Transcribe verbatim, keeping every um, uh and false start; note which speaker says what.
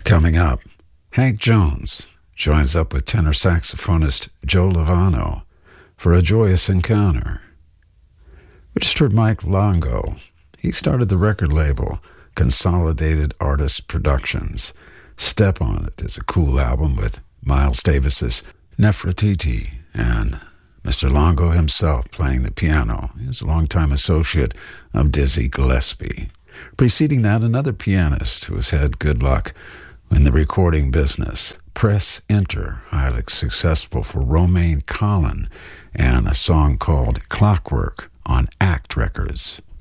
Speaker 1: Coming up, Hank Jones joins up with tenor saxophonist Joe Lovano for a joyous encounter. We just heard Mike Longo. He started the record label Consolidated Artist Productions. Step On It is a cool album with Miles Davis's Nefertiti and Mister Longo himself playing the piano. He was a longtime associate of Dizzy Gillespie. Preceding that, another pianist who has had good luck in the recording business, Press Enter, highly successful for Romaine Collin, and a song called Clockwork on Act Records.